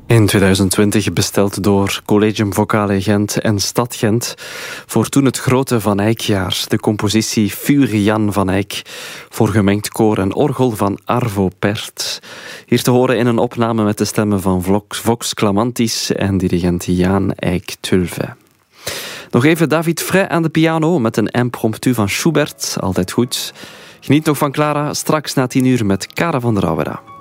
In 2020 besteld door Collegium Vocale Gent en Stad Gent voor toen het grote Van Eyckjaar. De compositie Furian van Eyck voor gemengd koor en orgel van Arvo Pärt. Hier te horen in een opname met de stemmen van Vox Clamantis en dirigent Jaan Eyck-Tulve. Nog even David Frey aan de piano met een impromptu van Schubert. Altijd goed. Geniet nog van Clara, straks na 10 uur met Kara van der Auwera.